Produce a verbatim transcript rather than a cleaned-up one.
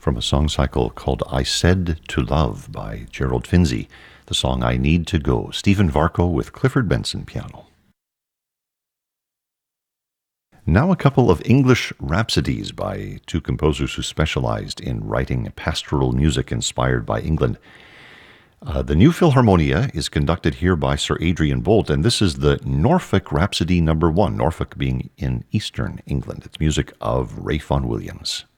from a song cycle called I Said to Love by Gerald Finzi, the song I Need to Go, Stephen Varco with Clifford Benson piano. Now a couple of English rhapsodies by two composers who specialized in writing pastoral music inspired by England. Uh, the New Philharmonia is conducted here by Sir Adrian Boult, and this is the Norfolk Rhapsody number one, Norfolk being in eastern England. It's music of Ralph Vaughan Williams.